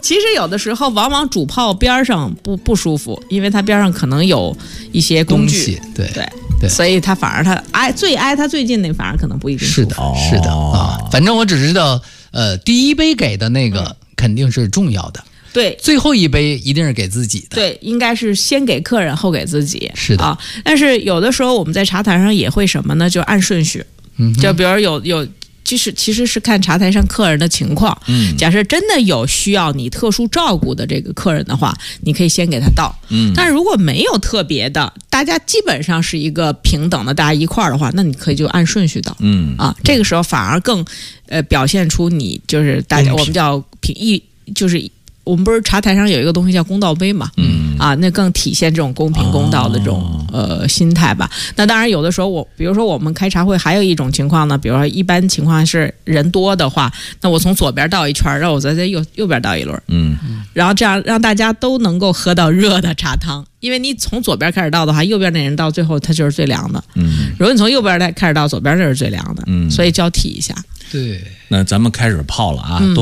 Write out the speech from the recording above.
其实有的时候往往主炮边上不舒服，因为它边上可能有一些工具，对，所以它反而最挨它最近那反而可能不一定舒服。 是的啊，反正我只知道第一杯给的那个肯定是重要的。 对， 最后一杯一定是给自己的。对， 应该是先给客人后给自己。 是的但是有的时候我们在茶台上也会什么呢？就按顺序。就比如有其实是看茶台上客人的情况。假设真的有需要你特殊照顾的这个客人的话，你可以先给他倒。但是如果没有特别的，大家基本上是一个平等的，大家一块儿的话，那你可以就按顺序倒。这个时候反而更表现出你就是大家我们叫就是我们不是茶台上有一个东西叫公道杯嘛？那更体现这种公平公道的这种心态吧。那当然有的时候比如说我们开茶会还有一种情况呢，比如说一般情况是人多的话，那我从左边倒一圈，让我再在右边倒一轮，然后这样让大家都能够喝到热的茶汤。因为你从左边开始倒的话，右边那人倒最后它就是最凉的。如果你从右边开始倒，左边就是最凉的。所以交替一下。 对， 那咱们开始泡了啊。